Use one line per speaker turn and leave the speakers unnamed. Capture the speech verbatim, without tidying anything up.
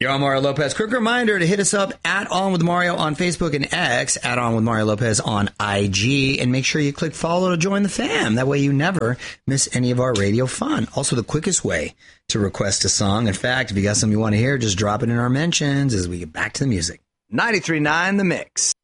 You're on Mario Lopez. Quick reminder to hit us up at On With Mario on Facebook and X, at On With Mario Lopez on I G, and make sure you click follow to join the fam. That way you never miss any of our radio fun. Also, the quickest way to request a song. In fact, if you got something you want to hear, just drop it in our mentions as we get back to the music. ninety-three point nine The Mix.